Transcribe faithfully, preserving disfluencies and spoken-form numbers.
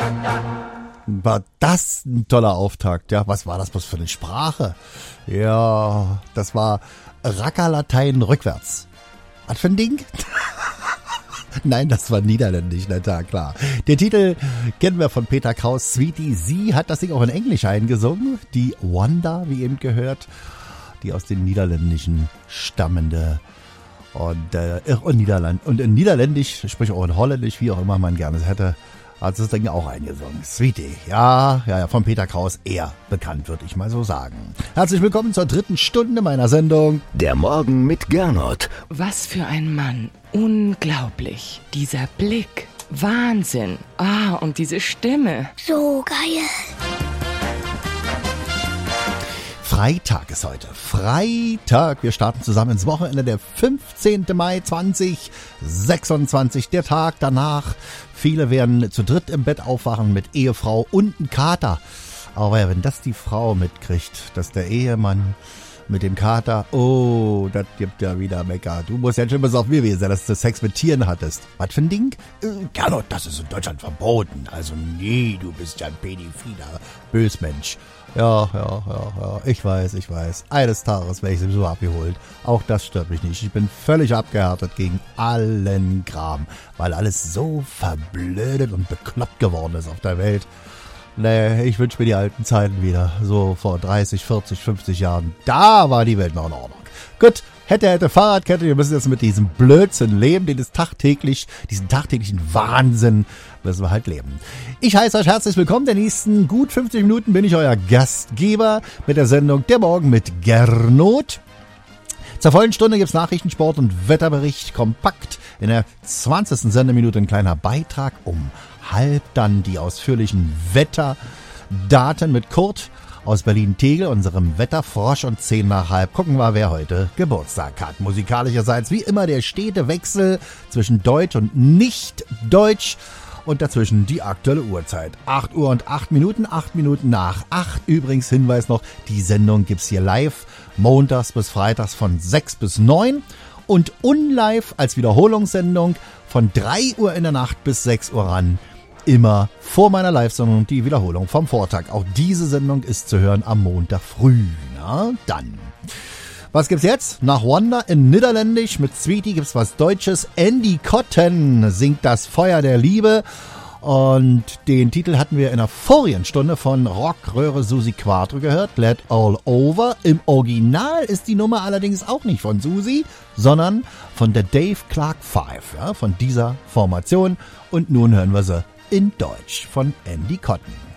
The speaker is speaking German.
War das ein toller Auftakt, ja? Was war das bloß für eine Sprache? Ja, das war Rackerlatein rückwärts. Was für ein Ding? Nein, das war niederländisch, na ja, klar. Der Titel kennen wir von Peter Kraus, Sweetie. Sie hat das Ding auch in Englisch eingesungen. Die Wanda, wie eben gehört, die aus den Niederländischen stammende und, äh, und Niederland und in Niederländisch, sprich auch in Holländisch, wie auch immer man gerne es hätte, hat das Ding auch eingesungen. Sweetie, ja, ja, ja, von Peter Kraus eher bekannt, würde ich mal so sagen. Herzlich willkommen zur dritten Stunde meiner Sendung. Der Morgen mit Gernot. Was für ein Mann. Unglaublich. Dieser Blick. Wahnsinn. Ah, und diese Stimme. So geil. Freitag ist heute. Freitag. Wir starten zusammen ins Wochenende, der fünfzehnten Mai zweitausendsechsundzwanzig. Der Tag danach. Viele werden zu dritt im Bett aufwachen mit Ehefrau und einem Kater. Aber wenn das die Frau mitkriegt, dass der Ehemann mit dem Kater, oh, das gibt ja wieder Mecker. Du musst ja schon bis auf mir gewesen sein, dass du Sex mit Tieren hattest. Was für ein Ding? Äh, Gernot, das ist in Deutschland verboten. Also nee, du bist ja ein pädophiler Bösmensch. Ja, ja, ja, ja, ich weiß, ich weiß. Eines Tages werde ich sowieso abgeholt. Auch das stört mich nicht. Ich bin völlig abgehärtet gegen allen Kram, weil alles so verblödet und bekloppt geworden ist auf der Welt. Nee, ich wünsche mir die alten Zeiten wieder. So vor dreißig, vierzig, fünfzig Jahren. Da war die Welt noch in Ordnung. Gut, hätte, hätte, Fahrradkette. Wir müssen jetzt mit diesem Blödsinn leben, den ist tagtäglich, diesen tagtäglichen Wahnsinn müssen wir halt leben. Ich heiße euch herzlich willkommen. Der nächsten gut fünfzig Minuten bin ich euer Gastgeber mit der Sendung Der Morgen mit Gernot. Zur vollen Stunde gibt's Nachrichten, Sport und Wetterbericht kompakt. In der zwanzigsten Sendeminute ein kleiner Beitrag, um halb dann die ausführlichen Wetterdaten mit Kurt aus Berlin-Tegel, unserem Wetterfrosch, und zehn nach halb gucken wir, wer heute Geburtstag hat. Musikalischerseits wie immer der stete Wechsel zwischen Deutsch und Nicht-Deutsch und dazwischen die aktuelle Uhrzeit. acht Uhr und acht Minuten, acht Minuten nach acht. Übrigens Hinweis noch, die Sendung gibt's hier live, montags bis freitags von sechs bis neun und unlive als Wiederholungssendung von drei Uhr in der Nacht bis sechs Uhr ran. Immer vor meiner Live-Sendung die Wiederholung vom Vortag. Auch diese Sendung ist zu hören am Montag früh. Na, dann. Was gibt's jetzt? Nach Wanda in Niederländisch mit Sweetie gibt's was Deutsches. Andy Cotton singt Das Feuer der Liebe. Und den Titel hatten wir in der vorigen Stunde von Rockröhre Susi Quattro gehört. Let All Over. Im Original ist die Nummer allerdings auch nicht von Susi, sondern von der Dave Clark Five, ja, von dieser Formation. Und nun hören wir sie in Deutsch von Andy Cotton.